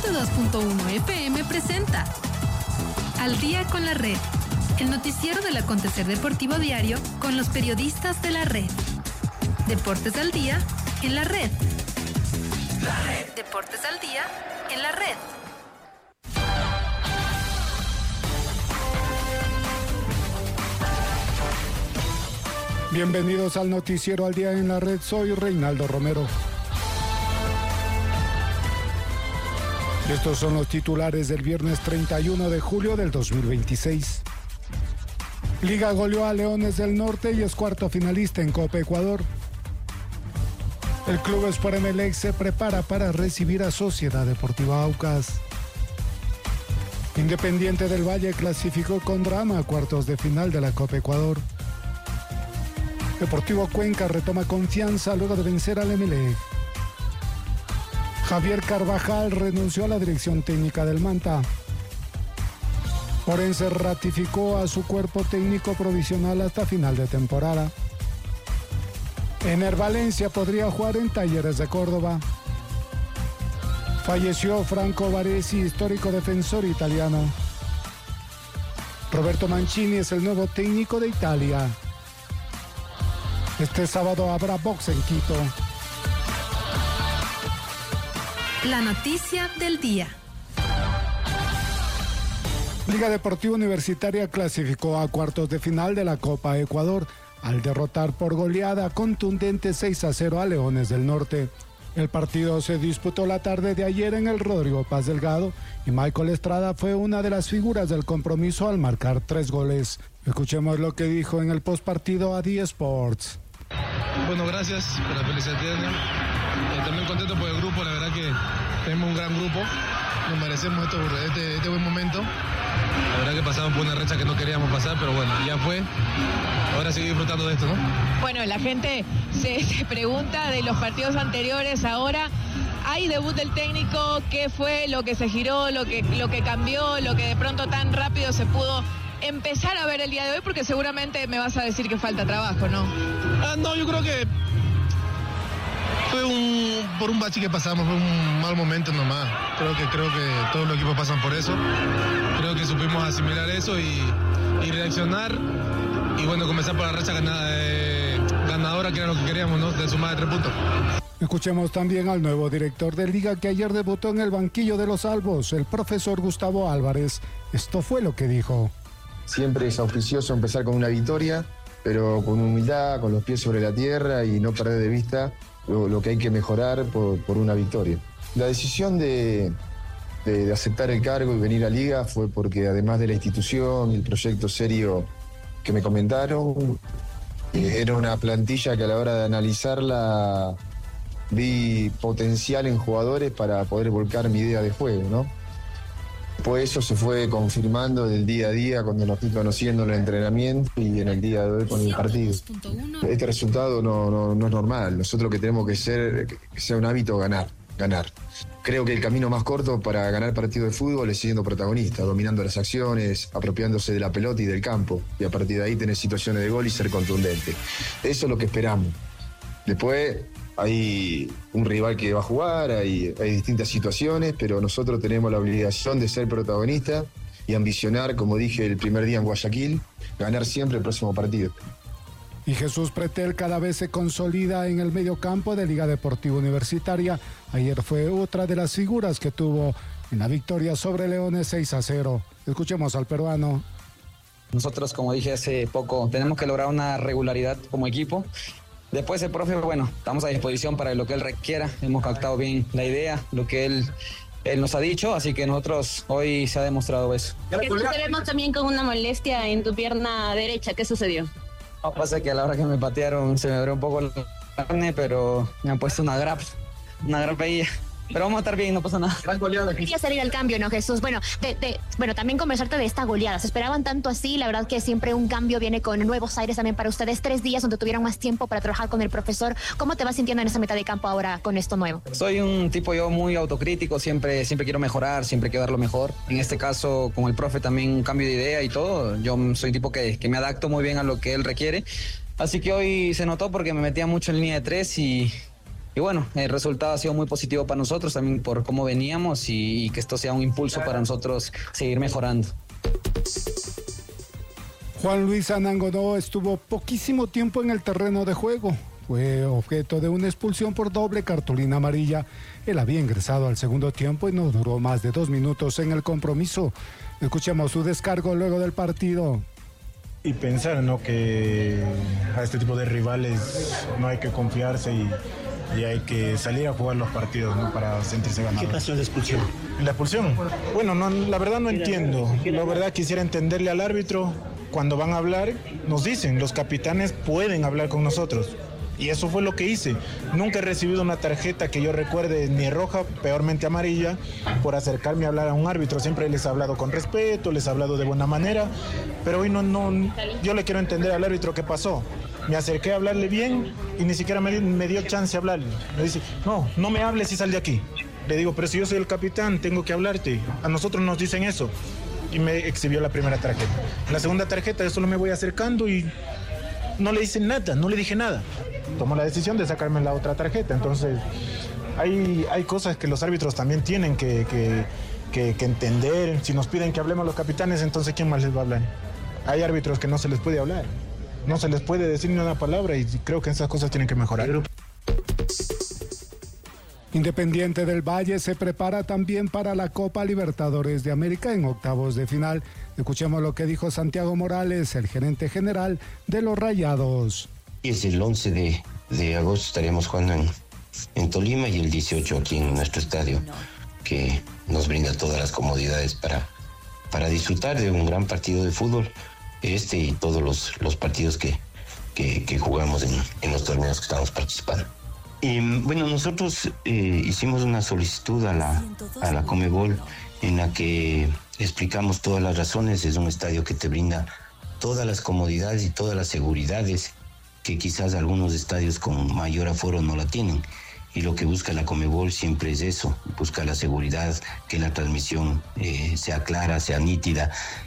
102.1 FM presenta Al Día con la Red, el noticiero del acontecer deportivo diario con los periodistas de la red. Deportes al día en la red. Deportes al día en la red. Bienvenidos al noticiero Al Día en la Red. Soy Reinaldo Romero. Estos son los titulares del viernes 31 de julio del 2026. Liga goleó a Leones del Norte y es cuarto finalista en Copa Ecuador. El Club Sport Emelec se prepara para recibir a Sociedad Deportiva Aucas. Independiente del Valle clasificó con drama a cuartos de final de la Copa Ecuador. Deportivo Cuenca retoma confianza luego de vencer al Emelec. Javier Carvajal renunció a la dirección técnica del Manta. Orense ratificó a su cuerpo técnico provisional hasta final de temporada. Ener Valencia podría jugar en Talleres de Córdoba. Falleció Franco Baresi, histórico defensor italiano. Roberto Mancini es el nuevo técnico de Italia. Este sábado habrá box en Quito. La noticia del día. Liga Deportiva Universitaria clasificó a cuartos de final de la Copa Ecuador al derrotar por goleada contundente 6-0 a Leones del Norte. El partido se disputó la tarde de ayer en el Rodrigo Paz Delgado y Michael Estrada fue una de las figuras del compromiso al marcar 3 goles. Escuchemos lo que dijo en el postpartido a The Sports. Bueno, gracias por la felicitación. También contento por el grupo, la verdad que tenemos un gran grupo. Nos merecemos este buen momento. La verdad que pasamos por una racha que no queríamos pasar, pero bueno, ya fue. Ahora seguir disfrutando de esto, ¿no? Bueno, la gente se pregunta de los partidos anteriores. Ahora hay debut del técnico. ¿Qué fue lo que se giró, lo que cambió, lo que de pronto tan rápido se pudo empezar a ver el día de hoy? Porque seguramente me vas a decir que falta trabajo, ¿no? No, yo creo que fue por un bache que pasamos, fue un mal momento nomás. Creo que todos los equipos pasan por eso. Creo que supimos asimilar eso y reaccionar y bueno, comenzar por la racha ganadora, que era lo que queríamos, ¿no? De sumar de 3 puntos. Escuchemos también al nuevo director de Liga que ayer debutó en el banquillo de los Albos, el profesor Gustavo Álvarez. Esto fue lo que dijo. Siempre es auspicioso empezar con una victoria, pero con humildad, con los pies sobre la tierra y no perder de vista lo que hay que mejorar por una victoria. La decisión de aceptar el cargo y venir a Liga fue porque además de la institución y el proyecto serio que me comentaron, era una plantilla que a la hora de analizarla vi potencial en jugadores para poder volcar mi idea de juego, ¿no? Pues eso se fue confirmando del día a día cuando nos fui conociendo en el entrenamiento y en el día de hoy con el partido. Este resultado no es normal. Nosotros lo que tenemos que sea un hábito ganar. Creo que el camino más corto para ganar partido de fútbol es siendo protagonista, dominando las acciones, apropiándose de la pelota y del campo. Y a partir de ahí tener situaciones de gol y ser contundente. Eso es lo que esperamos. Después hay un rival que va a jugar, hay distintas situaciones, pero nosotros tenemos la obligación de ser protagonistas y ambicionar, como dije el primer día en Guayaquil, ganar siempre el próximo partido. Y Jesús Pretel cada vez se consolida en el mediocampo de Liga Deportiva Universitaria. Ayer fue otra de las figuras que tuvo en la victoria sobre Leones 6-0. Escuchemos al peruano. Nosotros, como dije hace poco, tenemos que lograr una regularidad como equipo. Después el profe, bueno, estamos a disposición para lo que él requiera. Hemos captado bien la idea, lo que él nos ha dicho, así que nosotros hoy se ha demostrado eso. Que te vemos también con una molestia en tu pierna derecha. ¿Qué sucedió? No, pasa que a la hora que me patearon se me abrió un poco la carne, pero me han puesto una grapa ahí. Pero vamos a estar bien, no pasa nada. Gran goleada. Quería salir al cambio, ¿no, Jesús? Bueno, también conversarte de esta goleada. ¿Se esperaban tanto así? La verdad que siempre un cambio viene con nuevos aires también para ustedes. 3 días donde tuvieron más tiempo para trabajar con el profesor. ¿Cómo te vas sintiendo en esa mitad de campo ahora con esto nuevo? Soy un tipo yo muy autocrítico, siempre quiero mejorar, siempre quiero dar lo mejor. En este caso, con el profe también un cambio de idea y todo. Yo soy un tipo que me adapto muy bien a lo que él requiere. Así que hoy se notó porque me metía mucho en línea de 3 y bueno, el resultado ha sido muy positivo para nosotros también por cómo veníamos y que esto sea un impulso para nosotros seguir mejorando. Juan Luis Anangonó estuvo poquísimo tiempo en el terreno de juego. Fue objeto de una expulsión por doble cartulina amarilla. Él había ingresado al segundo tiempo y no duró más de 2 minutos en el compromiso. Escuchemos su descargo luego del partido. Y pensar, ¿no?, que a este tipo de rivales no hay que confiarse y hay que salir a jugar los partidos, ¿no?, para sentirse ganador. ¿Qué pasó en la expulsión? ¿En la expulsión? Bueno, no, la verdad no entiendo. La verdad quisiera entenderle al árbitro. Cuando van a hablar, nos dicen, los capitanes pueden hablar con nosotros. Y eso fue lo que hice. Nunca he recibido una tarjeta que yo recuerde ni roja, peormente amarilla, por acercarme a hablar a un árbitro. Siempre les he hablado con respeto, les he hablado de buena manera, pero hoy no, yo le quiero entender al árbitro qué pasó. Me acerqué a hablarle bien y ni siquiera me dio chance de hablarle. Me dice, no me hables y sal de aquí. Le digo, pero si yo soy el capitán, tengo que hablarte. A nosotros nos dicen eso. Y me exhibió la primera tarjeta. En la segunda tarjeta yo solo me voy acercando y no le hice nada, no le dije nada. Tomó la decisión de sacarme la otra tarjeta. Entonces, hay cosas que los árbitros también tienen que entender. Si nos piden que hablemos los capitanes, entonces ¿quién más les va a hablar? Hay árbitros que no se les puede hablar, no se les puede decir ni una palabra y creo que esas cosas tienen que mejorar. Independiente del Valle se prepara también para la Copa Libertadores de América en octavos de final. Escuchemos lo que dijo Santiago Morales, el gerente general de los Rayados. Es el 11 de agosto estaremos jugando en Tolima y el 18 aquí en nuestro estadio, que nos brinda todas las comodidades para disfrutar de un gran partido de fútbol, y todos los partidos que jugamos en los torneos que estamos participando. Y bueno, nosotros hicimos una solicitud a la Conmebol en la que explicamos todas las razones. Es un estadio que te brinda todas las comodidades y todas las seguridades que quizás algunos estadios con mayor aforo no la tienen. Y lo que busca la Conmebol siempre es eso, busca la seguridad, que la transmisión sea clara, sea nítida,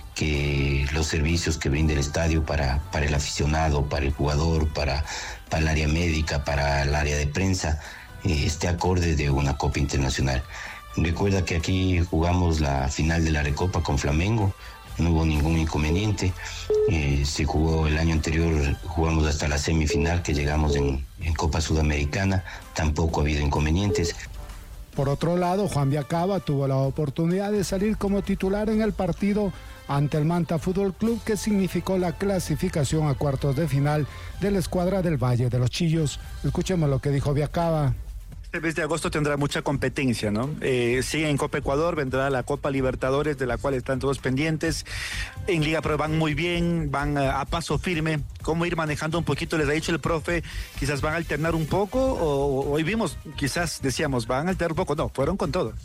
que los servicios que brinda el estadio para el aficionado, para el jugador, para el área médica, para el área de prensa, esté acorde de una Copa Internacional. Recuerda que aquí jugamos la final de la Recopa con Flamengo, no hubo ningún inconveniente. Se jugó el año anterior, jugamos hasta la semifinal que llegamos en Copa Sudamericana, tampoco ha habido inconvenientes. Por otro lado, Juan Viacaba tuvo la oportunidad de salir como titular en el partido ante el Manta Fútbol Club, que significó la clasificación a cuartos de final de la escuadra del Valle de los Chillos. Escuchemos lo que dijo Viacaba. Este mes de agosto tendrá mucha competencia, ¿no? Sigue en Copa Ecuador, vendrá la Copa Libertadores, de la cual están todos pendientes. En Liga Pro van muy bien, van a paso firme. ¿Cómo ir manejando un poquito? Les ha dicho el profe, quizás van a alternar un poco, o hoy vimos, quizás decíamos, van a alternar un poco. No, fueron con todo.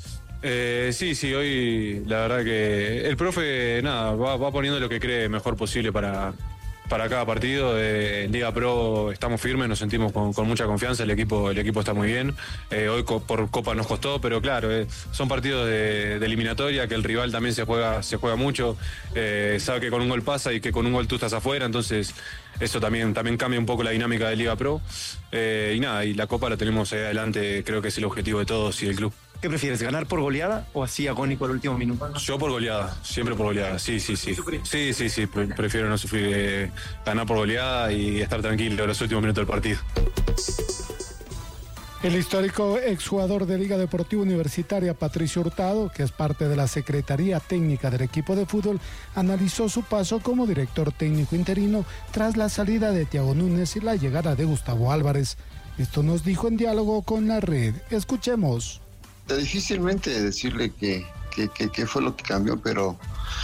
Sí, hoy la verdad que el profe, va poniendo lo que cree mejor posible para cada partido. En Liga Pro estamos firmes, nos sentimos con mucha confianza, el equipo está muy bien. Hoy por Copa nos costó, pero claro, son partidos de eliminatoria, que el rival también se juega mucho, sabe que con un gol pasa y que con un gol tú estás afuera, entonces eso también cambia un poco la dinámica de Liga Pro. Y la Copa la tenemos ahí adelante, creo que es el objetivo de todos y del club. ¿Qué prefieres, ganar por goleada o así agónico el último minuto? Yo por goleada, siempre por goleada, sí. Sí, prefiero no sufrir, ganar por goleada y estar tranquilo en los últimos minutos del partido. El histórico exjugador de Liga Deportiva Universitaria, Patricio Hurtado, que es parte de la Secretaría Técnica del equipo de fútbol, analizó su paso como director técnico interino tras la salida de Thiago Núñez y la llegada de Gustavo Álvarez. Esto nos dijo en diálogo con la red. Escuchemos. Difícilmente decirle qué fue lo que cambió, pero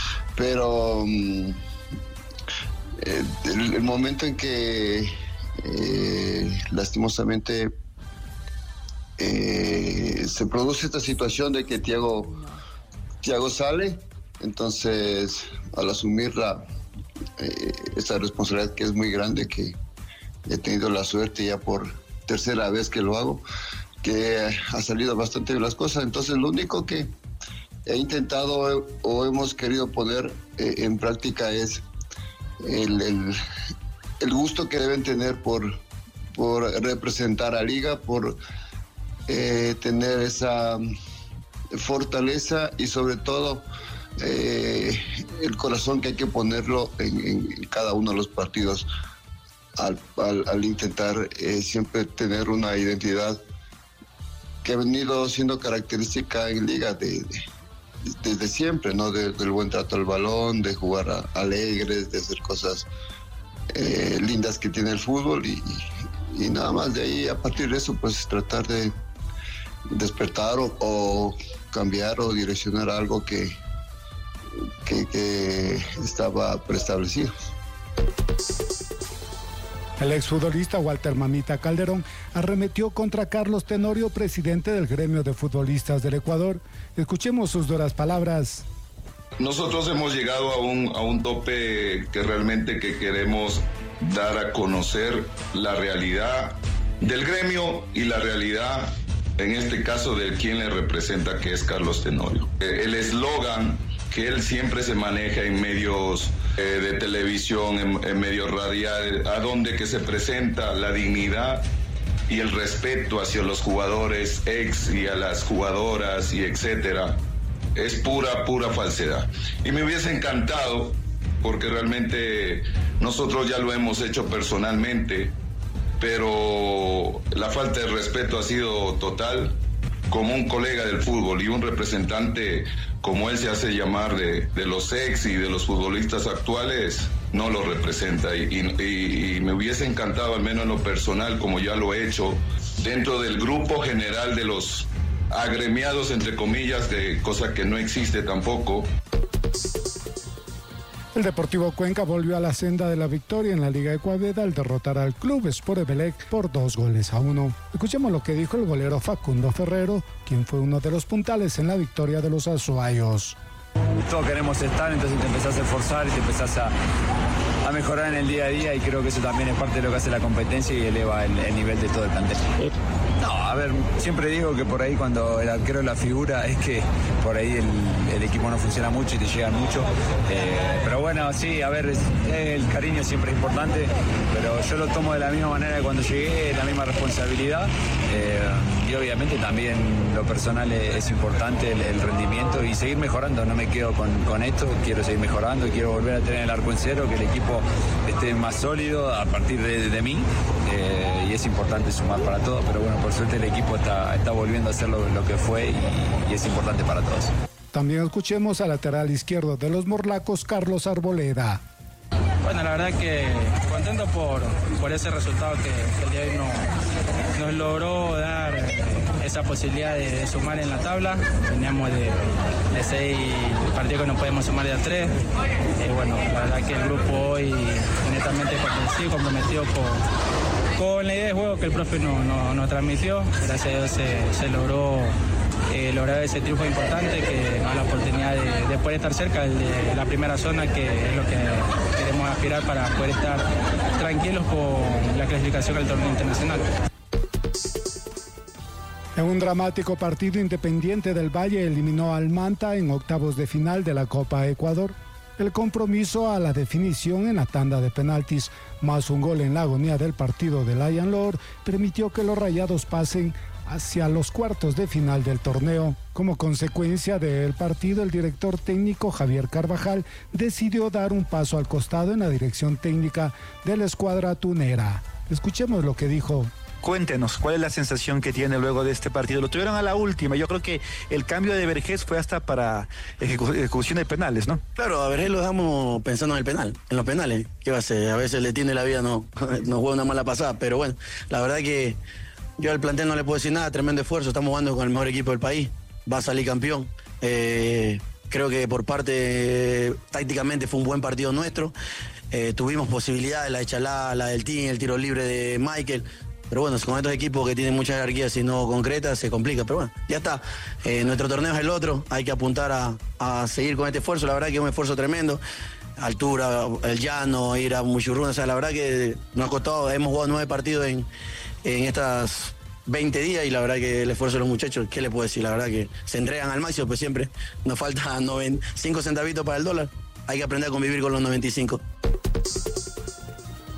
el momento en que lastimosamente se produce esta situación de que Thiago sale, entonces al asumir esta responsabilidad que es muy grande, que he tenido la suerte ya por tercera vez que lo hago, que ha salido bastante bien las cosas. Entonces lo único que he intentado o hemos querido poner en práctica es el gusto que deben tener por representar a Liga, por tener esa fortaleza y sobre todo el corazón que hay que ponerlo en cada uno de los partidos al intentar siempre tener una identidad que ha venido siendo característica en Liga desde siempre, ¿no? Del buen trato al balón, de jugar alegres, de hacer cosas lindas que tiene el fútbol y nada más. De ahí, a partir de eso, pues tratar de despertar o cambiar o direccionar algo que estaba preestablecido. El exfutbolista Walter Mamita Calderón arremetió contra Carlos Tenorio, presidente del Gremio de Futbolistas del Ecuador. Escuchemos sus duras palabras. Nosotros hemos llegado a un tope que realmente queremos dar a conocer la realidad del gremio y la realidad, en este caso, de quien le representa, que es Carlos Tenorio. El eslogan que él siempre se maneja en medios de televisión, en medios radiales, a donde que se presenta la dignidad y el respeto hacia los jugadores ex y a las jugadoras y etcétera, es pura falsedad. Y me hubiese encantado, porque realmente nosotros ya lo hemos hecho personalmente, pero la falta de respeto ha sido total. Como un colega del fútbol y un representante, como él se hace llamar, de los ex y de los futbolistas actuales, no lo representa. Y me hubiese encantado, al menos en lo personal, como ya lo he hecho, dentro del grupo general de los agremiados, entre comillas, de cosa que no existe tampoco. El Deportivo Cuenca volvió a la senda de la victoria en la Liga Ecuaveda al derrotar al Club Sport Emelec por 2-1. Escuchemos lo que dijo el golero Facundo Ferrero, quien fue uno de los puntales en la victoria de los azuayos. Todos queremos estar, entonces te empezás a esforzar y te empezás a mejorar en el día a día, y creo que eso también es parte de lo que hace la competencia y eleva el nivel de todo el plantel. No, a ver, siempre digo que por ahí cuando el arquero es la figura es que por ahí el equipo no funciona mucho y te llegan mucho. Pero bueno, sí, a ver, el cariño siempre es importante, pero yo lo tomo de la misma manera que cuando llegué, la misma responsabilidad. Y obviamente también lo personal es importante, el rendimiento, y seguir mejorando. No me quedo con esto, quiero seguir mejorando, quiero volver a tener el arco en cero, que el equipo esté más sólido a partir de mí. Y es importante sumar para todos, pero bueno, por suerte el equipo está volviendo a hacer lo que fue y es importante para todos. También escuchemos al lateral izquierdo de los Morlacos, Carlos Arboleda. Bueno, la verdad que contento por ese resultado que el día de hoy nos logró dar esa posibilidad de sumar en la tabla. Veníamos de 6 partidos que no podemos sumar de a 3. Bueno, la verdad que el grupo hoy netamente comprometido con la idea de juego que el profe nos transmitió. Gracias a Dios se logró lograr ese triunfo importante que nos da la oportunidad de poder estar cerca de la primera zona, que es lo que queremos aspirar para poder estar tranquilos con la clasificación al torneo internacional. En un dramático partido, Independiente del Valle eliminó al Manta en octavos de final de la Copa Ecuador. El compromiso a la definición en la tanda de penaltis, más un gol en la agonía del partido de Lion Lord, permitió que los Rayados pasen hacia los cuartos de final del torneo. Como consecuencia del partido, el director técnico Javier Carvajal decidió dar un paso al costado en la dirección técnica de la escuadra tunera. Escuchemos lo que dijo. Cuéntenos, ¿cuál es la sensación que tiene luego de este partido? Lo tuvieron a la última. Yo creo que el cambio de Vergés fue hasta para ejecución de penales, ¿no? Claro, a Vergés lo dejamos pensando en el penal, en los penales. ¿Qué va a hacer? A veces le tiene la vida, no juega una mala pasada. Pero bueno, la verdad que yo al plantel no le puedo decir nada. Tremendo esfuerzo. Estamos jugando con el mejor equipo del país. Va a salir campeón. Creo que por parte, tácticamente fue un buen partido nuestro. Tuvimos posibilidades, la de Chalá, la del Team, el tiro libre de Michael. Pero bueno, con estos equipos que tienen mucha jerarquía, si no concretas, se complica. Pero bueno, ya está. Nuestro torneo es el otro. Hay que apuntar a seguir con este esfuerzo. La verdad que es un esfuerzo tremendo. Altura, el llano, ir a Muchurruna. O sea, la verdad que nos ha costado. Hemos jugado 9 partidos en estas 20 días y la verdad que el esfuerzo de los muchachos, ¿qué le puedo decir? La verdad que se entregan al máximo, pues siempre nos falta 5 centavitos para el dólar. Hay que aprender a convivir con los 95.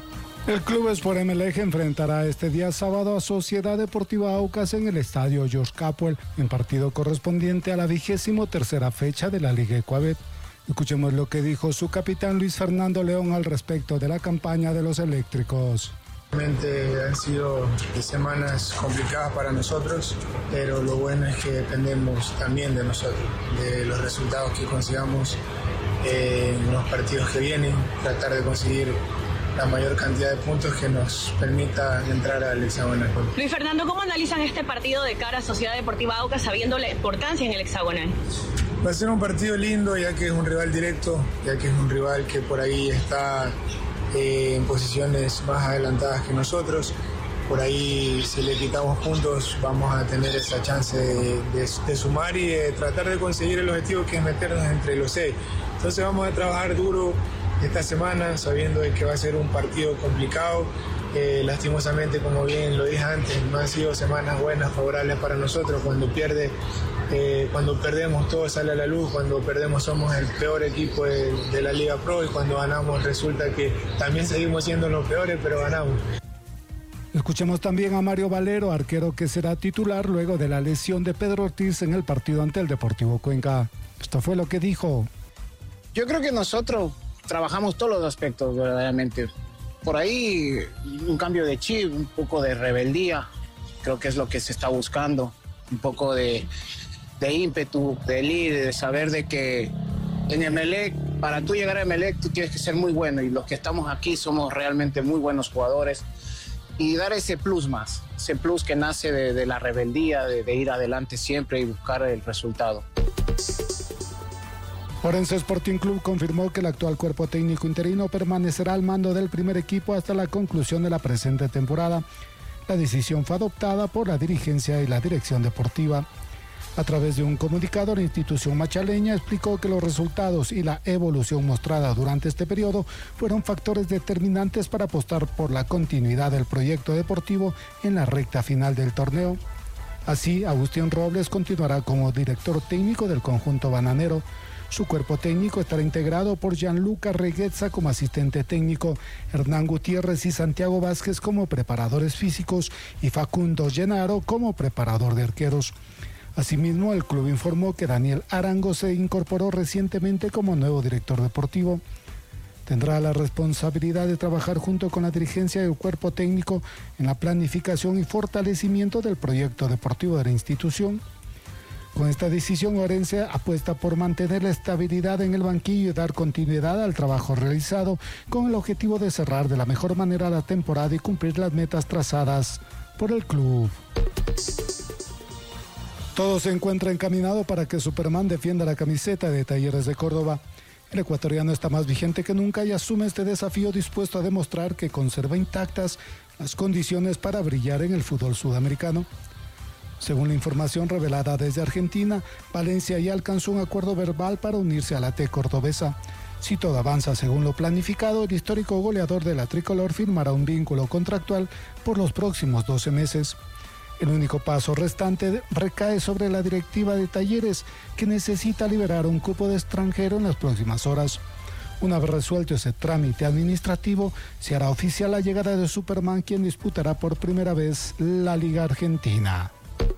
El Club Sport Emelec enfrentará este día sábado a Sociedad Deportiva Aucas en el estadio George Capwell, en partido correspondiente a la 23ª fecha de la Liga Ecuabet. Escuchemos lo que dijo su capitán Luis Fernando León al respecto de la campaña de los eléctricos. Realmente han sido semanas complicadas para nosotros, pero lo bueno es que dependemos también de nosotros, de los resultados que consigamos en los partidos que vienen, tratar de conseguir la mayor cantidad de puntos que nos permita entrar al hexagonal. Luis Fernando, ¿cómo analizan este partido de cara a Sociedad Deportiva Aucas sabiendo la importancia en el hexagonal? Va a ser un partido lindo, ya que es un rival directo, ya que es un rival que por ahí está en posiciones más adelantadas que nosotros. Por ahí, si le quitamos puntos, vamos a tener esa chance de sumar y de tratar de conseguir el objetivo, que es meternos entre los 6. Entonces vamos a trabajar duro esta semana, sabiendo de que va a ser un partido complicado. Lastimosamente, como bien lo dije antes, no han sido semanas buenas, favorables para nosotros. Cuando perdemos todo sale a la luz, cuando perdemos somos el peor equipo de la Liga Pro, y cuando ganamos resulta que también seguimos siendo los peores, pero ganamos. Escuchemos también a Mario Valero, arquero que será titular luego de la lesión de Pedro Ortiz en el partido ante el Deportivo Cuenca. Esto fue lo que dijo. Yo creo que nosotros trabajamos todos los aspectos verdaderamente. Por ahí un cambio de chip, un poco de rebeldía, creo que es lo que se está buscando, un poco de ímpetu, de líder, de saber de que en Emelec, para tú llegar a Emelec, tú tienes que ser muy bueno, y los que estamos aquí somos realmente muy buenos jugadores, y dar ese plus más, ese plus que nace de la rebeldía, de ir adelante siempre y buscar el resultado. Orense Sporting Club confirmó que el actual cuerpo técnico interino permanecerá al mando del primer equipo hasta la conclusión de la presente temporada. La decisión fue adoptada por la dirigencia y la dirección deportiva. A través de un comunicado, la institución machaleña explicó que los resultados y la evolución mostrada durante este periodo fueron factores determinantes para apostar por la continuidad del proyecto deportivo en la recta final del torneo. Así, Agustín Robles continuará como director técnico del conjunto bananero. Su cuerpo técnico estará integrado por Gianluca Reguezza como asistente técnico, Hernán Gutiérrez y Santiago Vázquez como preparadores físicos y Facundo Llenaro como preparador de arqueros. Asimismo, el club informó que Daniel Arango se incorporó recientemente como nuevo director deportivo. Tendrá la responsabilidad de trabajar junto con la dirigencia y el cuerpo técnico en la planificación y fortalecimiento del proyecto deportivo de la institución. Con esta decisión, Orense apuesta por mantener la estabilidad en el banquillo y dar continuidad al trabajo realizado, con el objetivo de cerrar de la mejor manera la temporada y cumplir las metas trazadas por el club. Todo se encuentra encaminado para que Superman defienda la camiseta de Talleres de Córdoba. El ecuatoriano está más vigente que nunca y asume este desafío dispuesto a demostrar que conserva intactas las condiciones para brillar en el fútbol sudamericano. Según la información revelada desde Argentina, Valencia ya alcanzó un acuerdo verbal para unirse a la T cordobesa. Si todo avanza según lo planificado, el histórico goleador de la tricolor firmará un vínculo contractual por los próximos 12 meses. El único paso restante recae sobre la directiva de Talleres, que necesita liberar un cupo de extranjero en las próximas horas. Una vez resuelto ese trámite administrativo, se hará oficial la llegada de Superman, quien disputará por primera vez la Liga Argentina.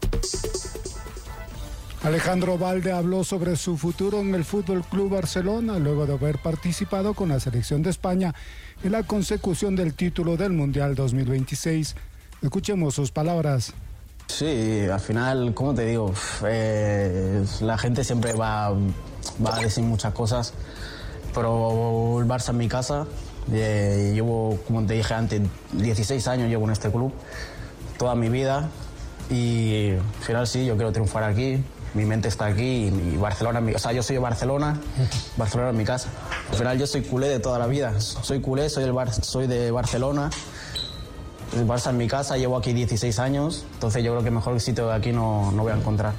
Alejandro Valde habló sobre su futuro en el Fútbol Club Barcelona luego de haber participado con la selección de España en la consecución del título del Mundial 2026. Escuchemos sus palabras. Sí, al final, como te digo, la gente siempre va a decir muchas cosas, pero el Barça es mi casa. Llevo, como te dije antes, 16 años llevo en este club, toda mi vida, y al final sí, yo quiero triunfar aquí. Mi mente está aquí y Barcelona, o sea, yo soy de Barcelona, Barcelona es mi casa. Al final yo soy culé de toda la vida, soy culé, soy de Barcelona. El Barça en mi casa, llevo aquí 16 años, entonces yo creo que mejor sitio de aquí no voy a encontrar.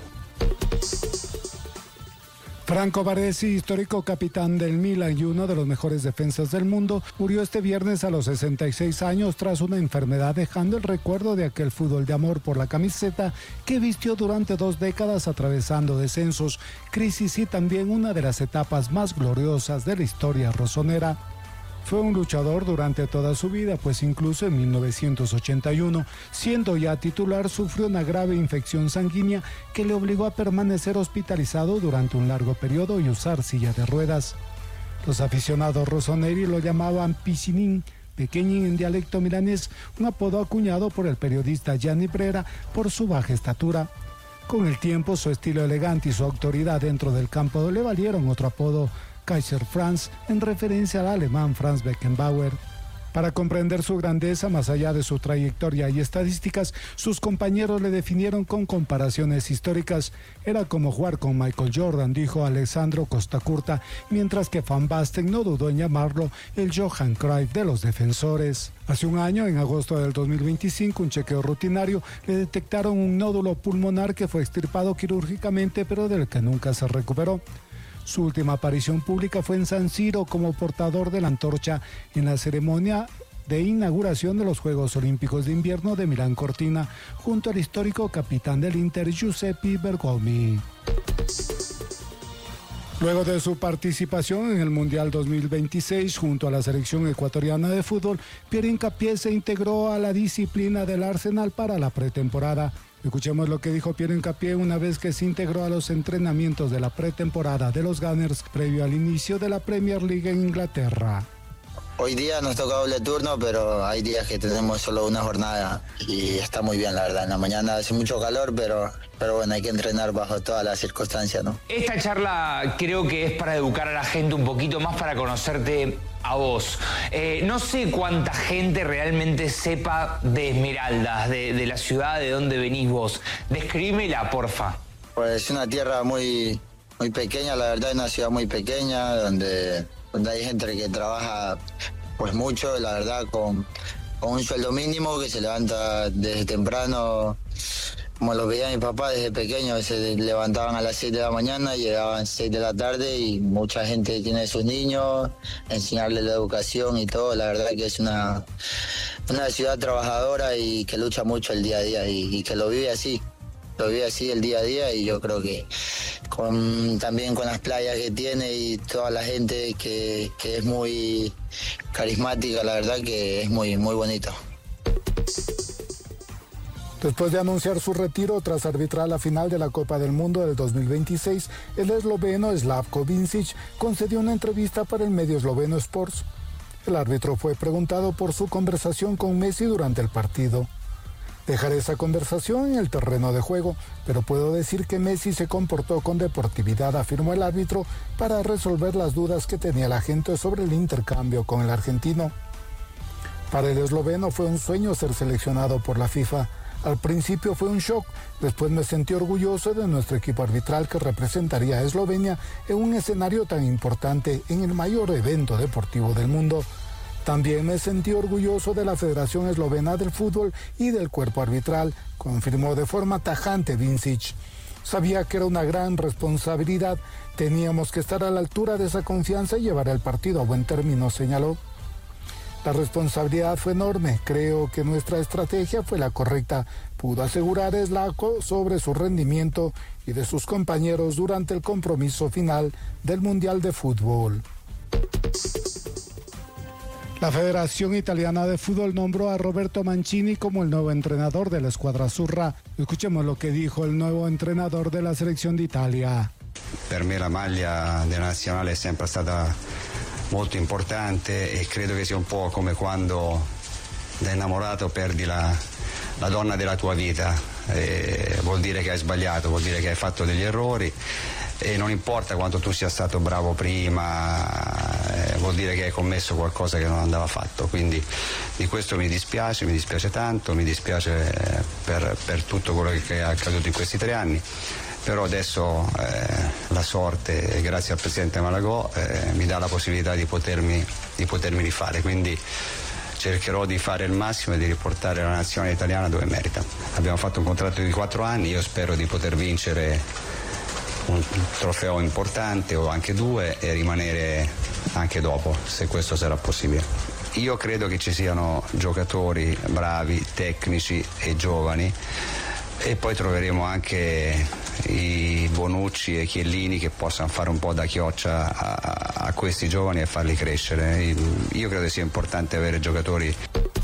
Franco Baresi, histórico capitán del Milan y uno de los mejores defensas del mundo, murió este viernes a los 66 años tras una enfermedad, dejando el recuerdo de aquel fútbol de amor por la camiseta que vistió durante 2 décadas, atravesando descensos, crisis y también una de las etapas más gloriosas de la historia rosonera. Fue un luchador durante toda su vida, pues incluso en 1981, siendo ya titular, sufrió una grave infección sanguínea que le obligó a permanecer hospitalizado durante un largo periodo y usar silla de ruedas. Los aficionados rossoneri lo llamaban Piscinin, pequeñín en dialecto milanés, un apodo acuñado por el periodista Gianni Brera por su baja estatura. Con el tiempo, su estilo elegante y su autoridad dentro del campo le valieron otro apodo, Kaiser Franz, en referencia al alemán Franz Beckenbauer. Para comprender su grandeza, más allá de su trayectoria y estadísticas, sus compañeros le definieron con comparaciones históricas. Era como jugar con Michael Jordan, dijo Alessandro Costacurta, mientras que Van Basten no dudó en llamarlo el Johan Cruyff de los defensores. Hace un año, en agosto del 2025, un chequeo rutinario, le detectaron un nódulo pulmonar que fue extirpado quirúrgicamente, pero del que nunca se recuperó. Su última aparición pública fue en San Siro como portador de la antorcha en la ceremonia de inauguración de los Juegos Olímpicos de Invierno de Milán Cortina, junto al histórico capitán del Inter, Giuseppe Bergomi. Luego de su participación en el Mundial 2026 junto a la selección ecuatoriana de fútbol, Pierre Hincapié se integró a la disciplina del Arsenal para la pretemporada. Escuchemos lo que dijo Pierre Hincapié una vez que se integró a los entrenamientos de la pretemporada de los Gunners previo al inicio de la Premier League en Inglaterra. Hoy día nos toca doble turno, pero hay días que tenemos solo una jornada y está muy bien, la verdad. En la mañana hace mucho calor, pero bueno, hay que entrenar bajo todas las circunstancias, ¿no? Esta charla creo que es para educar a la gente un poquito más, para conocerte a vos. No sé cuánta gente realmente sepa de Esmeraldas, de la ciudad de donde venís vos. Describímela, porfa. Pues es una tierra muy pequeña, la verdad, es una ciudad muy pequeña, donde hay gente que trabaja pues mucho, la verdad, con un sueldo mínimo, que se levanta desde temprano, como lo veía mi papá desde pequeño, se levantaban a las 6 de la mañana, llegaban 6 de la tarde y mucha gente tiene sus niños, enseñarles la educación y todo. La verdad que es una ciudad trabajadora y que lucha mucho el día a día y que lo vive así el día a día, y yo creo que también con las playas que tiene y toda la gente que es muy carismática, la verdad que es muy bonito. Después de anunciar su retiro tras arbitrar la final de la Copa del Mundo del 2026, el esloveno Slavko Vincic concedió una entrevista para el medio esloveno Sports. El árbitro fue preguntado por su conversación con Messi durante el partido. Dejaré esa conversación en el terreno de juego, pero puedo decir que Messi se comportó con deportividad, afirmó el árbitro, para resolver las dudas que tenía la gente sobre el intercambio con el argentino. Para el esloveno fue un sueño ser seleccionado por la FIFA. Al principio fue un shock, después me sentí orgulloso de nuestro equipo arbitral que representaría a Eslovenia en un escenario tan importante en el mayor evento deportivo del mundo. También me sentí orgulloso de la Federación Eslovena del Fútbol y del cuerpo arbitral, confirmó de forma tajante Vincic. Sabía que era una gran responsabilidad, teníamos que estar a la altura de esa confianza y llevar el partido a buen término, señaló. La responsabilidad fue enorme, creo que nuestra estrategia fue la correcta, pudo asegurar Slavko sobre su rendimiento y de sus compañeros durante el compromiso final del Mundial de Fútbol. La Federación Italiana de Fútbol nombró a Roberto Mancini como el nuevo entrenador de la escuadra azzurra. Escuchemos lo que dijo el nuevo entrenador de la selección de Italia. Per me la maglia della nazionale è sempre stata molto importante e credo che sia un po' come quando da innamorato perdi la donna della tua vita. Vuol dire che hai sbagliato, vuol dire che hai fatto degli errori. E non importa quanto tu sia stato bravo prima, vuol dire che hai commesso qualcosa che non andava fatto, quindi di questo mi dispiace tanto, mi dispiace per tutto quello che è accaduto in questi 3 anni, però adesso la sorte, grazie al presidente Malagò, mi dà la possibilità di potermi rifare, quindi cercherò di fare il massimo e di riportare la nazione italiana dove merita. Abbiamo fatto un contratto di 4 anni, io spero di poter vincere un trofeo importante o anche 2 e rimanere anche dopo, se questo sarà possibile. Io credo che ci siano giocatori bravi, tecnici e giovani, e poi troveremo anche i Bonucci e Chiellini che possano fare un po' da chioccia a questi giovani e farli crescere. Io credo sia importante avere giocatori.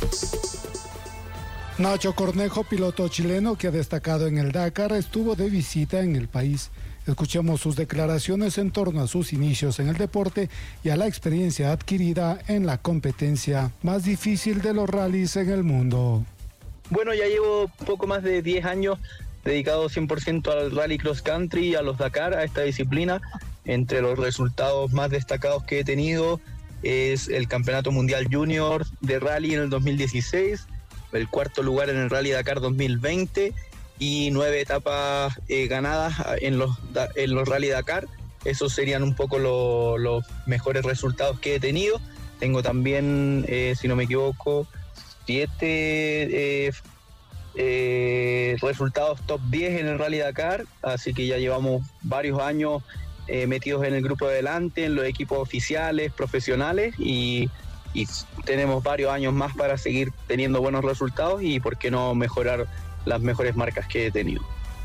Nacho Cornejo, piloto chileno que ha destacado en el Dakar, estuvo de visita en el país. Escuchemos sus declaraciones en torno a sus inicios en el deporte y a la experiencia adquirida en la competencia más difícil de los rallies en el mundo. Bueno, ya llevo poco más de 10 años dedicado 100% al rally cross country, a los Dakar, a esta disciplina. Entre los resultados más destacados que he tenido es el Campeonato Mundial Junior de Rally en el 2016, el cuarto lugar en el Rally Dakar 2020 y 9 etapas ganadas en los Rally Dakar. Esos serían un poco los mejores resultados que he tenido. Tengo también, si no me equivoco, 7 resultados top 10 en el Rally Dakar, así que ya llevamos varios años metidos en el grupo de delante, en los equipos oficiales, profesionales, y tenemos varios años más para seguir teniendo buenos resultados y por qué no mejorar las mejores marcas que he tenido.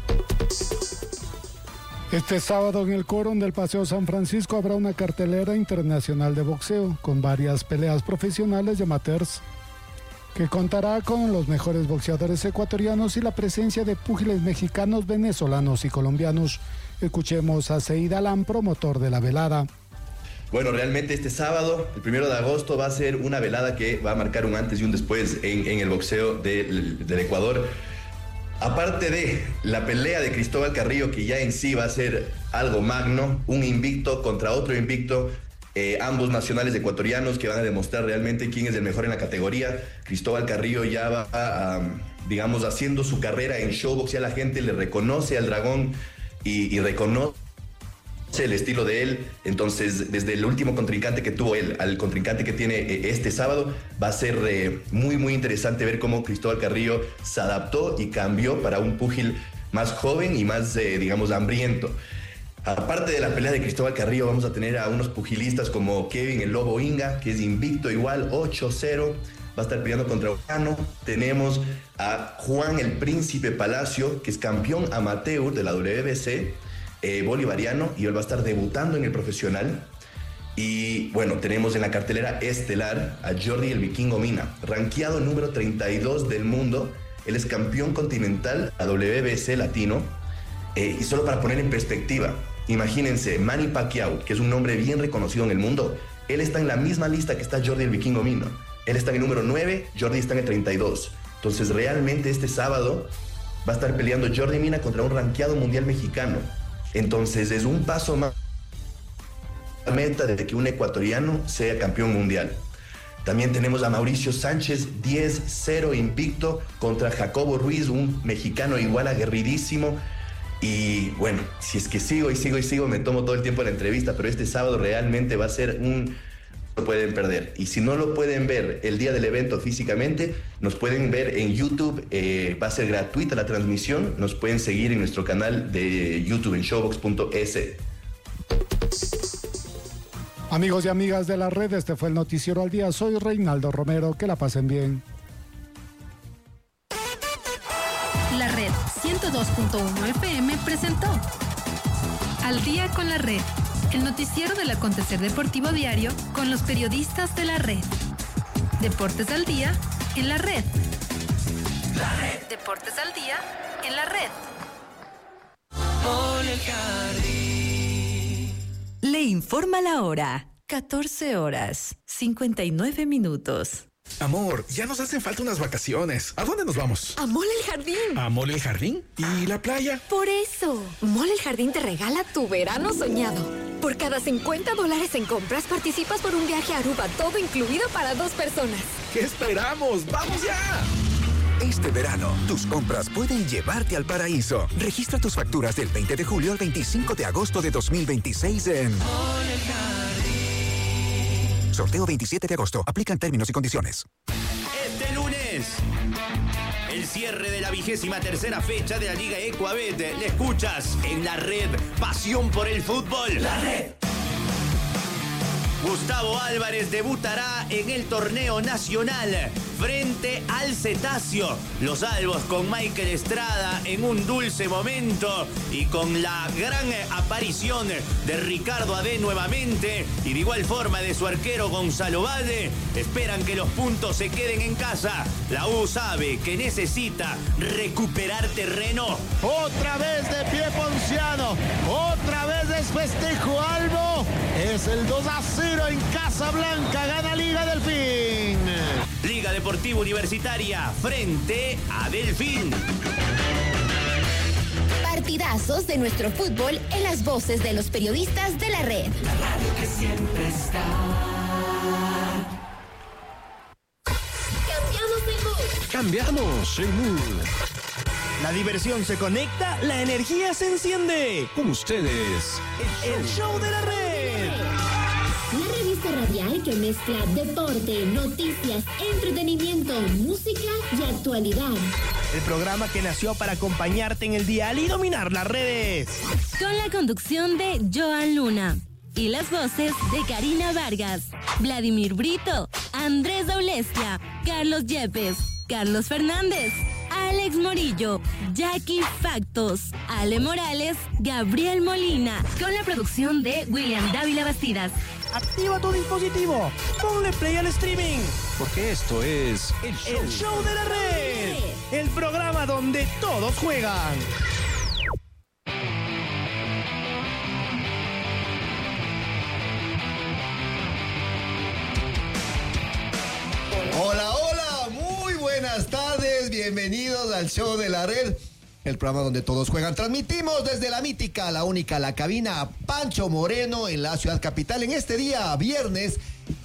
Este sábado en el Quórum del Paseo San Francisco habrá una cartelera internacional de boxeo con varias peleas profesionales y amateurs, que contará con los mejores boxeadores ecuatorianos y la presencia de púgiles mexicanos, venezolanos y colombianos. Escuchemos a Seid Alán, promotor de la velada. Bueno, realmente este sábado, el 1 de agosto, va a ser una velada que va a marcar un antes y un después en el boxeo del Ecuador. Aparte de la pelea de Cristóbal Carrillo, que ya en sí va a ser algo magno, un invicto contra otro invicto, ambos nacionales ecuatorianos que van a demostrar realmente quién es el mejor en la categoría. Cristóbal Carrillo ya va, digamos, haciendo su carrera en showbox, ya la gente le reconoce al dragón y reconoce el estilo de él. Entonces, desde el último contrincante que tuvo él al contrincante que tiene este sábado, va a ser muy, muy interesante ver cómo Cristóbal Carrillo se adaptó y cambió para un púgil más joven y más, digamos, hambriento. Aparte de la pelea de Cristóbal Carrillo, vamos a tener a unos pugilistas como Kevin el Lobo Inga, que es invicto igual, 8-0. Va a estar peleando contra Urano. Tenemos a Juan el Príncipe Palacio, que es campeón amateur de la WBC, bolivariano, y él va a estar debutando en el profesional. Y bueno, tenemos en la cartelera estelar a Jordi el Vikingo Mina, rankeado número 32 del mundo. Él es campeón continental a WBC latino. Y solo para poner en perspectiva, imagínense, Manny Pacquiao, que es un nombre bien reconocido en el mundo, él está en la misma lista que está Jordi el Vikingo Mina. Él está en el número 9, Jordi está en el 32. Entonces realmente este sábado va a estar peleando Jordi Mina contra un rankeado mundial mexicano. Entonces es un paso más a la meta de que un ecuatoriano sea campeón mundial. También tenemos a Mauricio Sánchez, 10-0 invicto contra Jacobo Ruiz, un mexicano igual aguerridísimo. Y bueno, si es que sigo, me tomo todo el tiempo de la entrevista, pero este sábado realmente va a ser no lo pueden perder. Y si no lo pueden ver el día del evento físicamente, nos pueden ver en YouTube, va a ser gratuita la transmisión, nos pueden seguir en nuestro canal de YouTube en showbox.es. Amigos y amigas de la red, este fue el Noticiero al Día. Soy Reinaldo Romero, que la pasen bien. La Red 102.1 FM presentó Al Día con la Red, el noticiero del acontecer deportivo diario con los periodistas de la red. Deportes al día en la red. La red. Deportes al día en la red. Le informa la hora. 14 horas, 59 minutos. Amor, ya nos hacen falta unas vacaciones. ¿A dónde nos vamos? A Mall El Jardín. ¿A Mall El Jardín? ¿Y la playa? Por eso, Mall El Jardín te regala tu verano soñado. Por cada $50 en compras participas por un viaje a Aruba, todo incluido para 2 personas. ¿Qué esperamos? ¡Vamos ya! Este verano, tus compras pueden llevarte al paraíso. Registra tus facturas del 20 de julio al 25 de agosto de 2026 en Mall El Jardín. Sorteo 27 de agosto. Aplican términos y condiciones. Este lunes, el cierre de la 23ª fecha de la Liga Ecuabet. Le escuchas en la red. Pasión por el fútbol. La red. Gustavo Álvarez debutará en el torneo nacional frente al Cetáceo. Los albos con Michael Estrada en un dulce momento y con la gran aparición de Ricardo Adé nuevamente y de igual forma de su arquero Gonzalo Valle, esperan que los puntos se queden en casa. La U sabe que necesita recuperar terreno. Otra vez de pie Ponciano, otra vez es festejo Albo, es el 2-0 en Casablanca, gana Liga Delfín. Liga Deportiva Universitaria frente a Delfín. Partidazos de nuestro fútbol en las voces de los periodistas de la red. La radio que siempre está. Cambiamos en mood. La diversión se conecta, la energía se enciende. Con ustedes, el show de la red. La revista radial que mezcla deporte, noticias, entretenimiento, música y actualidad. El programa que nació para acompañarte en el dial y dominar las redes. Con la conducción de Joan Luna y las voces de Karina Vargas, Vladimir Brito, Andrés Aulestia, Carlos Yepes, Carlos Fernández, Alex Morillo, Jackie Factos, Ale Morales, Gabriel Molina, con la producción de William Dávila Bastidas. Activa tu dispositivo, ponle play al streaming, porque esto es el show de la red, el programa donde todos juegan. Hola, hola, muy buenas tardes, bienvenidos al show de la red, el programa donde todos juegan. Transmitimos desde la mítica, la única, la cabina Pancho Moreno en la ciudad capital en este día, viernes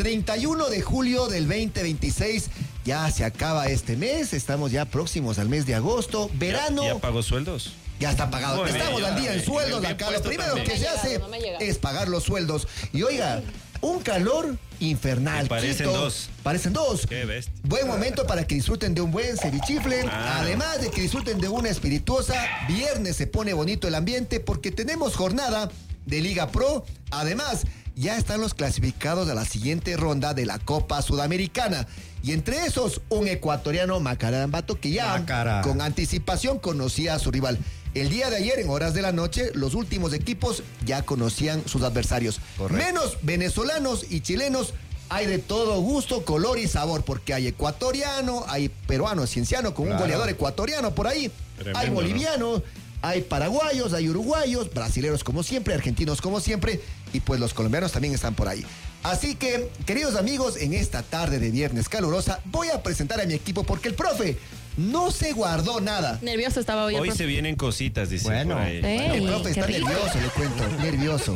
31 de julio del 2026. Ya se acaba este mes, estamos ya próximos al mes de agosto, verano. ¿Ya pagó sueldos? Ya está pagado. Muy Estamos bien, al día en sueldos acá. Lo primero también. que se hace es pagar los sueldos. Y oiga, un calor infernal. Me parecen Quito, dos. Parecen dos. Qué bestia. Buen momento para que disfruten de un buen cevichifle. Además de que disfruten de una espirituosa. Viernes se pone bonito el ambiente porque tenemos jornada de Liga Pro. Además, ya están los clasificados a la siguiente ronda de la Copa Sudamericana. Y entre esos, un ecuatoriano, Macarambato, que ya con anticipación conocía a su rival. El día de ayer, en horas de la noche, los últimos equipos ya conocían sus adversarios. Correcto. Menos venezolanos y chilenos, hay de todo gusto, color y sabor, porque hay ecuatoriano, hay peruano, cienciano, con un goleador ecuatoriano por ahí. Tremendo, hay boliviano, ¿no? Hay paraguayos, hay uruguayos, brasileros como siempre, argentinos como siempre, y pues los colombianos también están por ahí. Así que, queridos amigos, en esta tarde de viernes calurosa, voy a presentar a mi equipo porque el profe no se guardó nada. Nervioso estaba hoy. Hoy se vienen cositas, dice. Bueno, por ahí. el profe está nervioso, le cuento. Nervioso.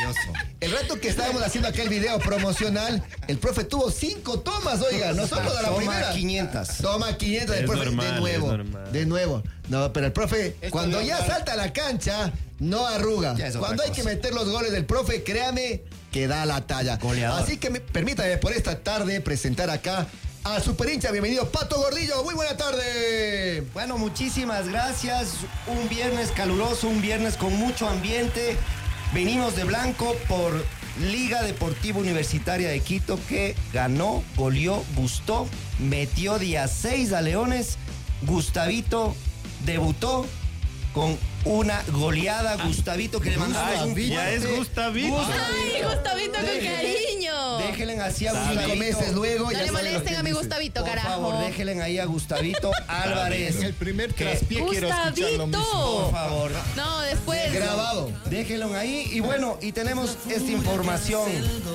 El rato que estábamos haciendo aquel video promocional, el profe tuvo 5 tomas, oiga, no solo de la primera. 500. Toma 500 del profe, normal, de nuevo. No, pero el profe, cuando ya salta a la cancha, no arruga. Cuando hay que meter los goles del profe, créame que da la talla. Goleador. Así que permítame por esta tarde presentar acá a Super Hincha. Bienvenido, Pato Gordillo. Muy buena tarde. Bueno, muchísimas gracias. Un viernes caluroso, un viernes con mucho ambiente. Venimos de blanco por Liga Deportiva Universitaria de Quito, que ganó, goleó, gustó, metió día 6 a Leones. Gustavito debutó con una goleada. Gustavito, que le mandamos un fuerte. Ya es Gustavito. Ay, Gustavito con cariño. Déjenle así a Gustavito. 5 meses luego. No le molesten a mi Gustavito, carajo. Por favor, déjenle ahí a Gustavito Álvarez. En el primer traspié quiero escuchar lo mismo. Por favor. No, después. Grabado. Déjenlo ahí. Y bueno, y tenemos esta información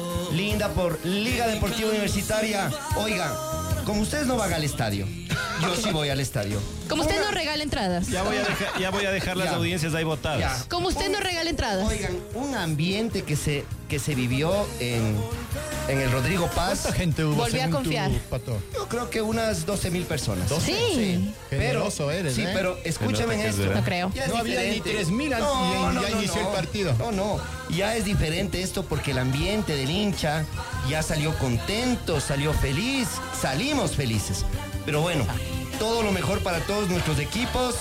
linda por Liga Deportiva Universitaria. Oigan, como ustedes no van al estadio, yo sí voy al estadio. Como usted no regala entradas. Ya voy a dejar las audiencias ahí votadas. Como usted no regala entradas. Oigan, un ambiente que se vivió en el Rodrigo Paz. ¿Cuánta gente hubo? Volví a confiar. Yo creo que unas 12,000 personas. Sí. Generoso eres, sí, pero escúchame esto. No creo. No había ni 3,000 y ya inició el partido. No. Ya es diferente esto porque el ambiente del hincha ya salió contento, salió feliz, salimos felices. Pero bueno, todo lo mejor para todos nuestros equipos.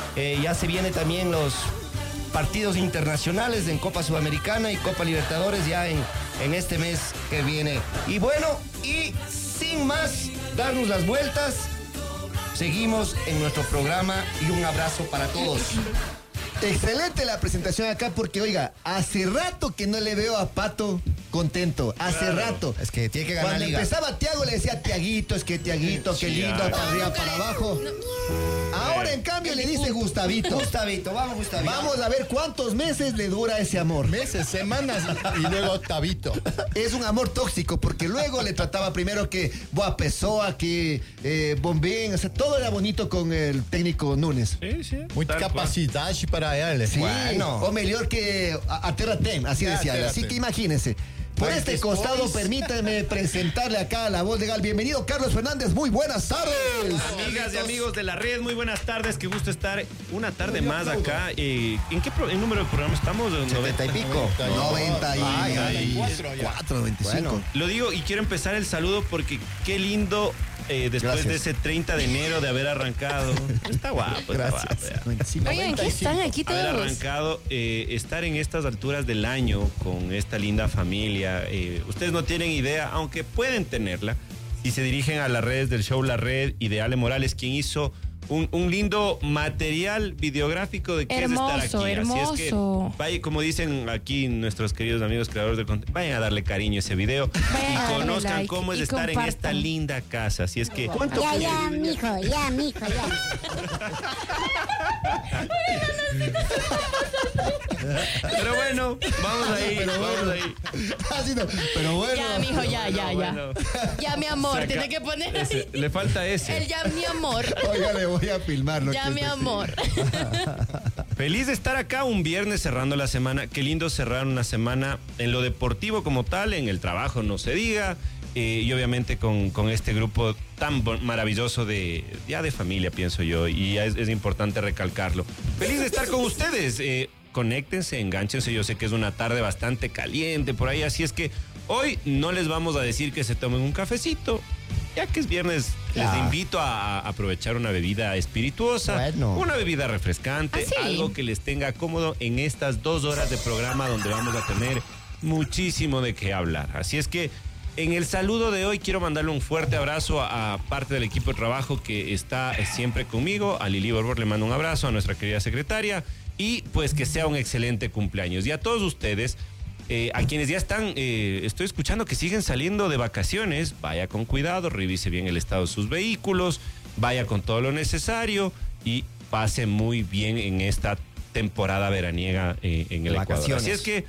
Ya se vienen también los partidos internacionales en Copa Sudamericana y Copa Libertadores ya en este mes que viene. Y bueno, y sin más, darnos las vueltas. Seguimos en nuestro programa y un abrazo para todos. Excelente la presentación acá porque, oiga, hace rato que no le veo a Pato contento. Hace rato. Es que tiene que ganar Cuando liga. empezaba Tiago le decía Tiaguito, es que Tiaguito, qué lindo, para arriba, para abajo. Ahora en cambio le dice Gustavito. Gustavito, vamos Gustavito. Vamos a ver cuántos meses le dura ese amor. Meses, semanas y luego Octavito. Es un amor tóxico porque luego le trataba primero que Boa Pessoa, que Bombín, o sea, todo era bonito con el técnico Nunes. Sí. Mucha capacidad para él. Sí, Bueno. o mejor que a Terra Tem, así decía él. Así que imagínense. Por Pues este después- costado, permítanme presentarle acá a la voz legal. Bienvenido, Carlos Fernández. Muy buenas tardes. Amigas y amigos de la red, muy buenas tardes. Qué gusto estar una tarde más acá. ¿En qué en número de programa estamos? 70 y pico. 94, 95. Bueno. Lo digo y quiero empezar el saludo porque qué lindo después Gracias. de ese 30 de enero de haber arrancado. Está guapo, está guapo. Oigan, ¿qué están aquí Haber todos? arrancado, estar en estas alturas del año con esta linda familia. Ustedes no tienen idea, aunque pueden tenerla, si se dirigen a las redes del show La Red y de Ale Morales, quien hizo un lindo material videográfico de qué Hermoso, es estar aquí. Así es que, hermoso. vaya, como dicen aquí nuestros queridos amigos creadores del contenido, vayan a darle cariño a ese video Vayan y a darle conozcan like cómo es y estar en compartan. esta linda casa. Así es que... Ya, mijo, ya. Pero bueno, vamos ahí, vamos ahí. Así no, pero bueno. Ya, mijo, ya. Bueno. Ya, mi amor, Saca- tiene que poner ahí. Le falta ese. El ya, mi amor. Oiga, le voy a filmarlo. Ya, mi amor. Feliz de estar acá un viernes cerrando la semana. Qué lindo cerrar una semana en lo deportivo como tal, en el trabajo no se diga. Y obviamente con este grupo tan maravilloso de familia, pienso yo. Y es importante recalcarlo. Feliz de estar con ustedes. Conéctense, enganchense. Yo sé que es una tarde bastante caliente por ahí. Así es que hoy no les vamos a decir que se tomen un cafecito. Ya que es viernes, les invito a aprovechar una bebida espirituosa, Bueno. una bebida refrescante, ¿Ah, sí? algo que les tenga cómodo en estas 2 horas de programa donde vamos a tener muchísimo de qué hablar. Así es que en el saludo de hoy quiero mandarle un fuerte abrazo a parte del equipo de trabajo que está siempre conmigo. A Lili Borbor le mando un abrazo, a nuestra querida secretaria, y pues que sea un excelente cumpleaños. Y a todos ustedes, a quienes ya están, estoy escuchando que siguen saliendo de vacaciones, vaya con cuidado, revise bien el estado de sus vehículos, vaya con todo lo necesario y pase muy bien en esta temporada veraniega en el Ecuador. Vacaciones. Así es que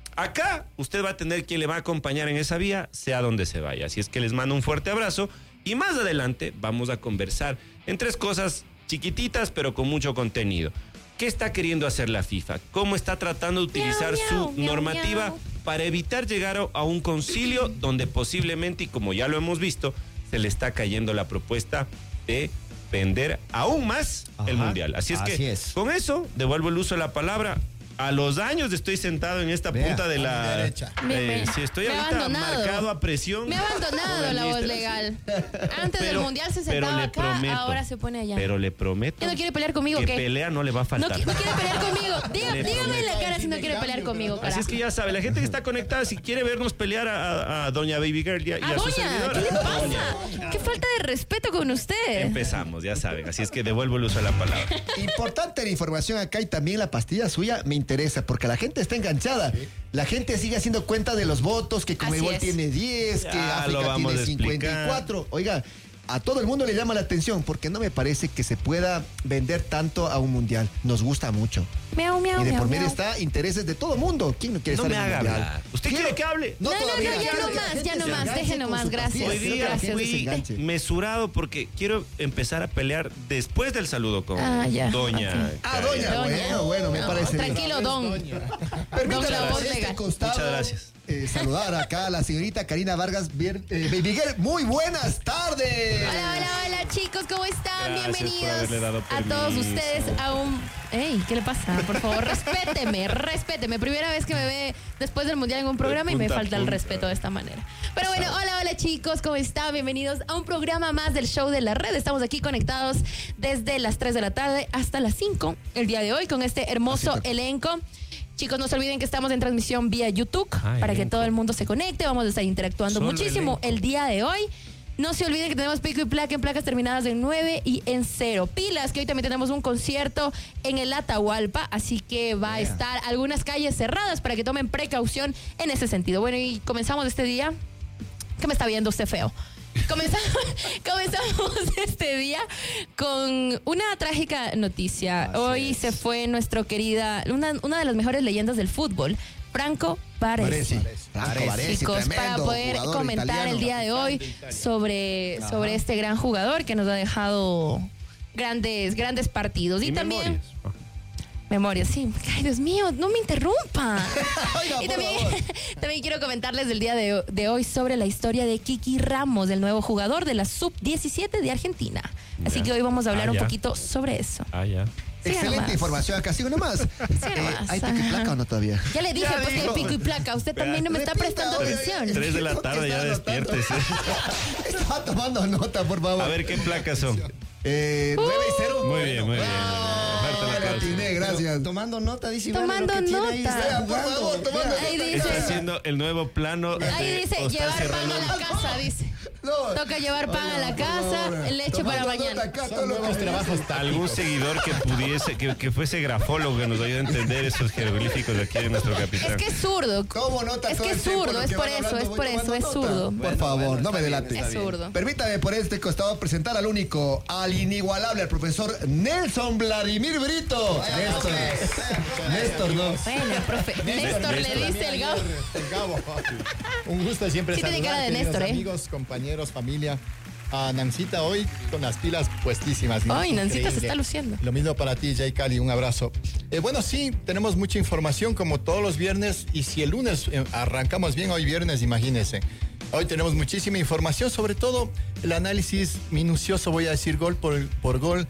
acá usted va a tener quien le va a acompañar en esa vía, sea donde se vaya. Así es que les mando un fuerte abrazo y más adelante vamos a conversar en 3 cosas chiquititas pero con mucho contenido. ¿Qué está queriendo hacer la FIFA? ¿Cómo está tratando de utilizar su normativa para evitar llegar a un concilio donde posiblemente, y como ya lo hemos visto, se le está cayendo la propuesta de vender aún más el Mundial? Así es que con eso devuelvo el uso de la palabra. A los años estoy sentado en esta punta de la derecha. Sí, estoy Me ha ahorita abandonado. marcado a presión. Me ha abandonado la voz legal. Antes del mundial se sentaba acá, ahora se pone allá. Pero le prometo ¿Ya no quiere pelear conmigo que o qué? pelea no le va a faltar. No quiere pelear conmigo. Le Dígame en la prometo. cara si no quiere pelear conmigo, Así carajo. es que ya sabe, la gente que está conectada, si quiere vernos pelear a doña Baby Girl y a su Doña, servidora. ¿qué le Doña. pasa? Qué falta de respeto con usted. Empezamos, ya saben. Así es que devuelvo el uso de la palabra. Importante la información acá y también la pastilla suya me interesa porque la gente está enganchada. La gente sigue haciendo cuenta de los votos, que como Así igual es. tiene 10, que Ya lo África vamos tiene a explicar. 54. Oiga, a todo el mundo le llama la atención porque no me parece que se pueda vender tanto a un mundial. Nos gusta mucho. Miau, miau, Y de miau, por medio miau. está intereses de todo mundo. ¿Quién no quiere No estar me en el haga mundial? hablar. ¿Usted quiere que hable? No, todavía. ya Quiero que la nomás, gente ya se nomás, enganche deje con nomás, sus gracias. Hoy día Gracias. fui mesurado porque quiero empezar a pelear después del saludo con ya, doña. ok. Doña. Bueno, me parece bien. Tranquilo, don. Permítame la voz por este legal. costado, Muchas gracias. Saludar acá a la señorita Karina Vargas Baby Girl. Muy buenas tardes. Hola, chicos, ¿cómo están? Gracias por Bienvenidos haberle dado a todos permiso. ustedes a un... Ey, ¿qué le pasa? Por favor, respéteme. Primera vez que me ve después del mundial en un programa y me punta a falta el punta. respeto de esta manera. Pero bueno, hola, chicos, ¿cómo están? Bienvenidos a un programa más del show de la red. Estamos aquí conectados desde las 3 de la tarde hasta las 5 el día de hoy con este hermoso elenco. Chicos, no se olviden que estamos en transmisión vía YouTube para que todo el mundo se conecte. Vamos a estar interactuando Solo muchísimo elenco. el día de hoy. No se olviden que tenemos pico y placa en placas terminadas en 9 y en 0. Pilas, que hoy también tenemos un concierto en el Atahualpa, así que va a estar algunas calles cerradas para que tomen precaución en ese sentido. Bueno, y comenzamos este día. ¿Qué me está viendo usted feo? Comenzamos este día con una trágica noticia. Hoy se fue nuestro querida, una de las mejores leyendas del fútbol, Franco Baresi. Chicos, para poder comentar italiano. El día de hoy sobre este gran jugador que nos ha dejado grandes partidos. Y también... Memorias, sí. Ay, Dios mío, no me interrumpa. Oiga, y también quiero comentarles del día de hoy sobre la historia de Kiki Ramos, el nuevo jugador de la Sub-17 de Argentina. Así que hoy vamos a hablar un poquito sobre eso. Excelente información, acá sigo nomás. ¿Hay pico y placa o no todavía? Ya le dije, pues que hay pico y placa. Usted también no me está prestando atención. 3 de la tarde ya despiértese. Estaba tomando nota, por favor. A ver, ¿qué placas son? 9 y 0. Muy bien, muy bien. Gracias. Tomando nota, dice. Tomando nota. Por favor, tomando ahí nota. dice, está haciendo el nuevo plano. Ahí dice, llevar pan a la casa, dice. Toca llevar pan a la casa, leche para mañana. Son nuevos trabajos. Algún seguidor que pudiese, que fuese grafólogo, que nos ayude a entender esos jeroglíficos de aquí de nuestro capitán. Es que es zurdo. Tomo nota. Es que es zurdo, es por eso, es zurdo. Por favor, no me delate. Es zurdo. Permítame por este costado presentar al único, al inigualable, al profesor Nelson Vladimir Brito. Néstor, no. Bueno, profe. Néstor le dice el Gabo. El Gabo. Un gusto siempre saludar, tiene cara de queridos Néstor, amigos, compañeros, familia. A Nancita hoy con las pilas puestísimas, ¿no? Ay, Nancita se está luciendo. Lo mismo para ti, Jay Cali, un abrazo. Bueno, sí, tenemos mucha información como todos los viernes y si el lunes arrancamos bien, hoy viernes, imagínense. Hoy tenemos muchísima información, sobre todo el análisis minucioso, voy a decir gol por gol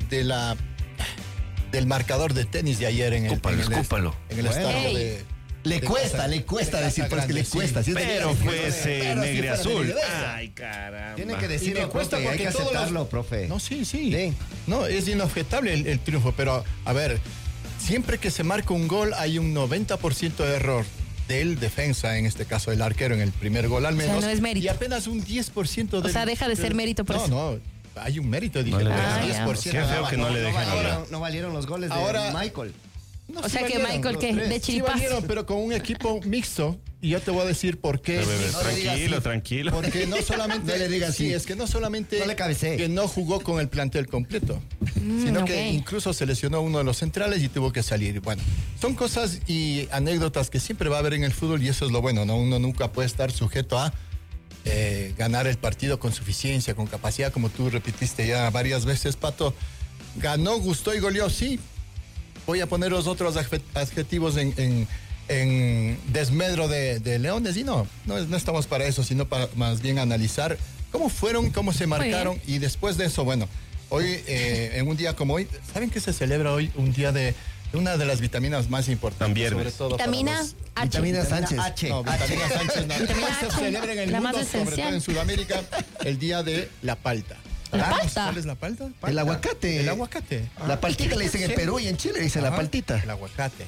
del marcador de tenis de ayer en el estadio de... Le cuesta decir, pero es que le cuesta. Si pero fuese negre azul. Ay, caramba. Tiene que decirlo, le cuesta profe, hay que aceptarlo, profe. No, sí. No, es inobjetable el triunfo, pero a ver, siempre que se marca un gol hay un 90% de error del defensa, en este caso el arquero en el primer gol al menos. O sea, no es mérito. Y apenas un 10% del... O sea, deja de ser mérito por eso. No, hay un mérito, dije. No 10%. Qué feo que no le dejan hablar. No valieron los goles de Michael. No, o sea que Michael, ¿qué? De chiripazo. Sí valieron, pero con un equipo mixto. Y yo te voy a decir por qué. Tranquilo. Porque no solamente... no le digas así. Sí, es que no solamente no le cabecee. Que no jugó con el plantel completo, sino que incluso se lesionó uno de los centrales y tuvo que salir. Bueno, son cosas y anécdotas que siempre va a haber en el fútbol y eso es lo bueno, ¿no? Uno nunca puede estar sujeto a ganar el partido con suficiencia, con capacidad, como tú repetiste ya varias veces, Pato. Ganó, gustó y goleó, sí. Voy a poner los otros adjetivos en desmedro de Leones y no estamos para eso, sino para más bien analizar cómo fueron, cómo se marcaron y después de eso, bueno, hoy, en un día como hoy, ¿saben que se celebra hoy un día de una de las vitaminas más importantes? Sobre todo vitamina H. Vitamina Sánchez. Vitamina Sánchez. Vitamina Se H, celebra en el la mundo, más sobre todo esencial. en Sudamérica, el día de la palta. ¿La palta? ¿Cuál es la palta? El aguacate. El aguacate. La paltita le dicen en Perú y en Chile le dicen la paltita. El aguacate.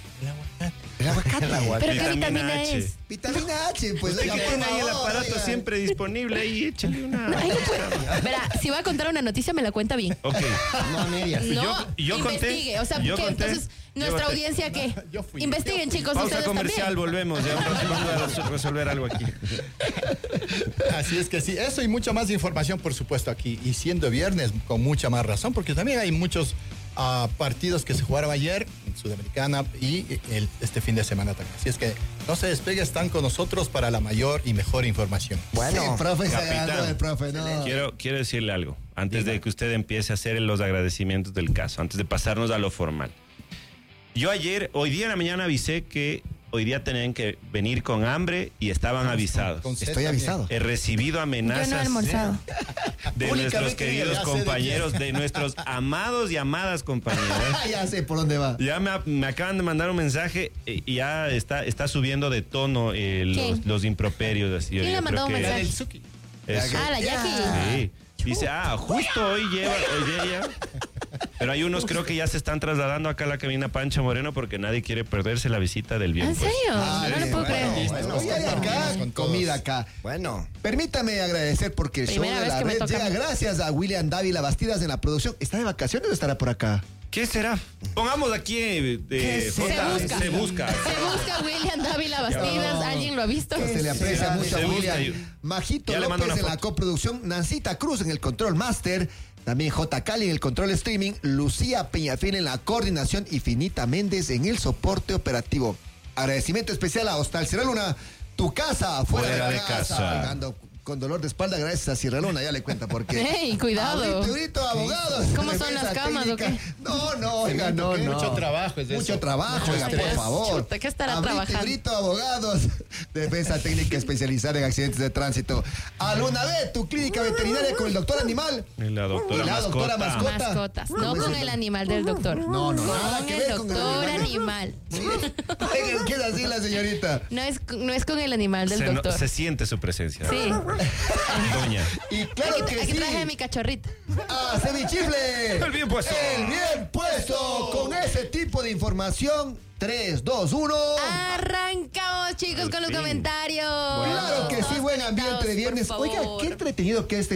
¿Pero qué vitamina es? Vitamina H, pues. Que tiene ahí el aparato siempre disponible ahí, échale una... Verá, si va a contar una noticia, me la cuenta bien. Ok. No a medias. Yo investigue. O sea, ¿qué? Entonces, ¿nuestra audiencia qué? Investiguen, chicos, pausa ustedes comercial, también. volvemos. Ya vamos a resolver algo aquí. Así es que sí, eso y mucha más información, por supuesto, aquí. Y siendo viernes, con mucha más razón, porque también hay muchos partidos que se jugaron ayer en Sudamericana y este fin de semana también. Así es que no se despegue, están con nosotros para la mayor y mejor información. Bueno, sí, profe, capitán, profe, no. Quiero decirle algo, antes de que usted empiece a hacer los agradecimientos del caso, antes de pasarnos a lo formal. Yo hoy día en la mañana avisé que hoy día tenían que venir con hambre y estaban avisados. Estoy avisado. He recibido amenazas. Yo no he almorzado. De nuestros queridos compañeros, de nuestros amados y amadas compañeros. Ya sé por dónde va. Ya me acaban de mandar un mensaje y ya está subiendo de tono los improperios. Así. ¿Quién le ha mandado un mensaje? El la Jackie. Sí. Dice, justo hoy lleva. Pero hay unos creo que ya se están trasladando acá a la cabina Pancha Moreno porque nadie quiere perderse la visita del bien. ¿En serio? No lo puedo creer. Bueno, y hay acá comida acá. Bueno. Permítame agradecer porque el show Primera de vez la que me red toca a llega mí. gracias a William Dávila Bastidas en la producción. ¿Está de vacaciones o estará por acá? ¿Qué será? Pongamos aquí Se busca William Dávila Bastidas. ¿Alguien lo ha visto? Se le aprecia mucho a Se William. busca. Majito Ya le mando López una en la foto. coproducción, Nancita Cruz en el control master, también J. Cali en el control streaming, Lucía Peñafil en la coordinación y Finita Méndez en el soporte operativo. Agradecimiento especial a Hostal Sierra Luna, tu casa fuera de casa. Ando con dolor de espalda gracias a Sierra Luna, ya le cuenta por qué. ¡Ey, cuidado! Grito, abogados. ¿Cómo son las camas o qué? No, oiga, no. Mucho trabajo es Mucho eso. trabajo, oiga, por favor. Chuta, ¿qué estará trabajando? Grito, abogados. Defensa técnica especializada en accidentes de tránsito. Alunabet, tu clínica veterinaria con el doctor animal. Y la doctora, Y la doctora mascota. Mascotas. No con el animal del doctor. No, nada Con que el ver con el doctor animal. animal. Oiga, ¿qué es así la señorita? No es con el animal del doctor. Se siente su presencia. Sí. Doña. Y claro que Aquí sí. traje a mi cachorrita. ¡Ah, Cevichifle! El bien puesto. El bien puesto. Con ese tipo de información. 3, 2, 1. Arrancamos, chicos, con los fin. comentarios. Claro que sí, buen ambiente de viernes. Por Oiga, favor. qué entretenido que es este